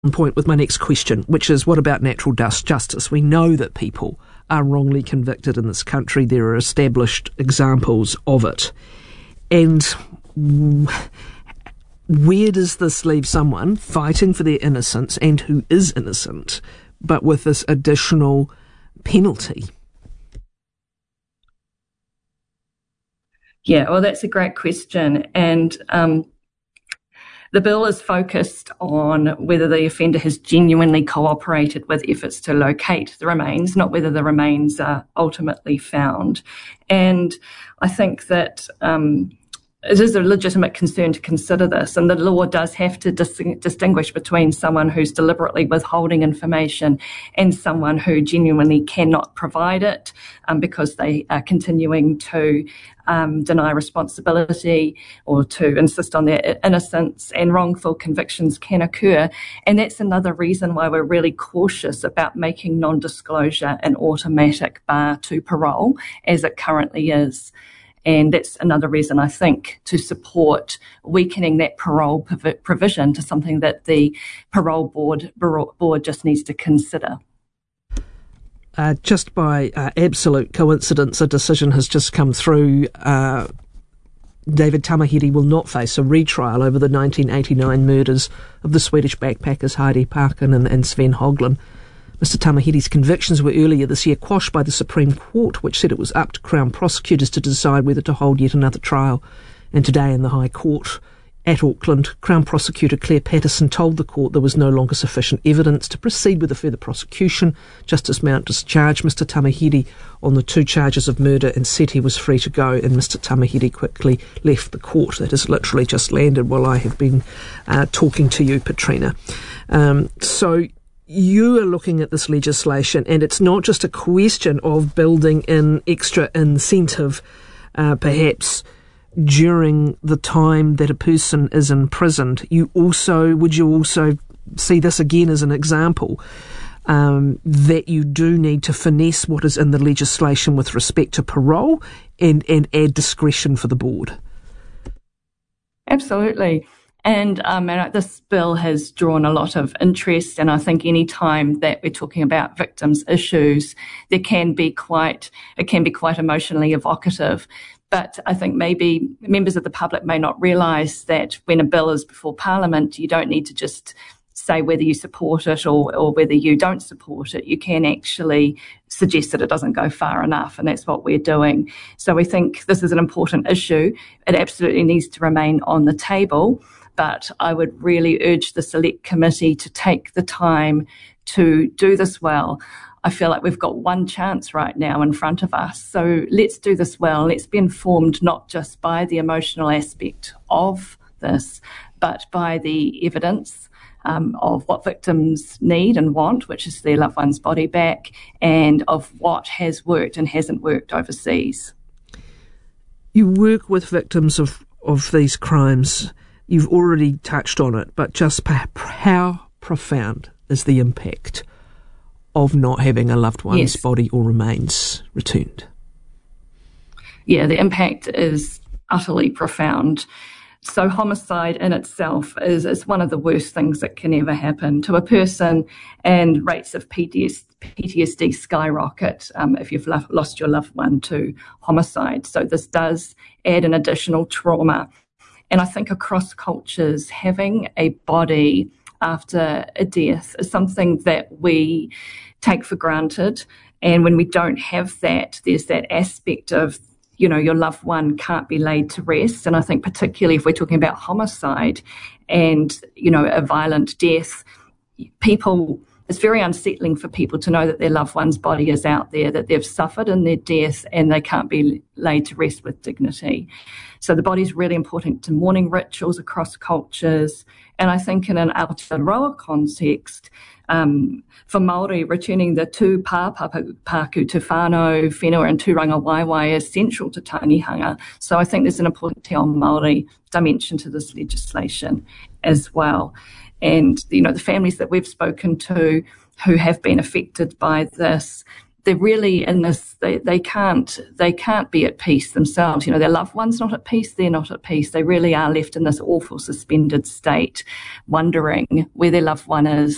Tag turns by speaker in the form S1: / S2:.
S1: point with my next question, which is, what about natural justice? We know that people are wrongly convicted in this country. There are established examples of it. And where does this leave someone fighting for their innocence and who is innocent, but with this additional penalty?
S2: Yeah, well, that's a great question. And the bill is focused on whether the offender has genuinely cooperated with efforts to locate the remains, not whether the remains are ultimately found. And I think that it is a legitimate concern to consider this, and the law does have to distinguish between someone who's deliberately withholding information and someone who genuinely cannot provide it because they are continuing to deny responsibility or to insist on their innocence, and wrongful convictions can occur. And that's another reason why we're really cautious about making non-disclosure an automatic bar to parole, as it currently is. And that's another reason, I think, to support weakening that parole provision to something that the parole board just needs to consider.
S1: Just by absolute coincidence, a decision has just come through. David Tamihere will not face a retrial over the 1989 murders of the Swedish backpackers Heidi Parkin and Sven Höglund. Mr Tamihere's convictions were earlier this year quashed by the Supreme Court, which said it was up to Crown prosecutors to decide whether to hold yet another trial. And today in the High Court at Auckland, Crown Prosecutor Claire Patterson told the court there was no longer sufficient evidence to proceed with a further prosecution. Justice Mount discharged Mr Tamihere on the 2 charges of murder and said he was free to go, and Mr Tamihere quickly left the court. That has literally just landed while I have been talking to you, Petrina. So you are looking at this legislation, and it's not just a question of building in extra incentive, perhaps during the time that a person is imprisoned. Would you also see this again as an example that you do need to finesse what is in the legislation with respect to parole and add discretion for the board?
S2: Absolutely. And this bill has drawn a lot of interest, and I think any time that we're talking about victims' issues, it can be quite emotionally evocative. But I think maybe members of the public may not realise that when a bill is before Parliament, you don't need to just say whether you support it or whether you don't support it. You can actually suggest that it doesn't go far enough, and that's what we're doing. So we think this is an important issue. It absolutely needs to remain on the table. But I would really urge the Select Committee to take the time to do this well. I feel like we've got one chance right now in front of us. So let's do this well. Let's be informed not just by the emotional aspect of this, but by the evidence of what victims need and want, which is their loved one's body back, and of what has worked and hasn't worked overseas.
S1: You work with victims of these crimes. You've already touched on it, but just how profound is the impact of not having a loved one's body or remains returned?
S2: Yeah, the impact is utterly profound. So homicide in itself is one of the worst things that can ever happen to a person, and rates of PTSD skyrocket if you've lost your loved one to homicide. So this does add an additional trauma. And I think across cultures, having a body after a death is something that we take for granted. And when we don't have that, there's that aspect of, your loved one can't be laid to rest. And I think particularly if we're talking about homicide and, a violent death, it's very unsettling for people to know that their loved one's body is out there, that they've suffered in their death and they can't be laid to rest with dignity. So the body is really important to mourning rituals across cultures. And I think in an Aotearoa context, for Māori, returning the tū pāpaku to whānau, whenua and tūranga waiwai is central to tangihanga. So I think there's an important te ao Māori dimension to this legislation as well. And, the families that we've spoken to who have been affected by this, they're really in this, they can't be at peace themselves. Their loved one's not at peace, they're not at peace. They really are left in this awful suspended state, wondering where their loved one is,